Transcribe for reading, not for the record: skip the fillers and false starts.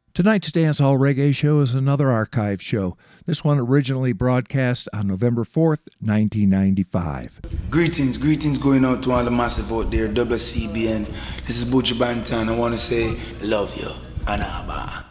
Tonight's Dancehall Reggae Show is another archive show. This one originally broadcast on November 4th, 1995. Greetings going out to all the massive out there, WCBN. This is Butcher Banton. I want to say, love you, Anaba.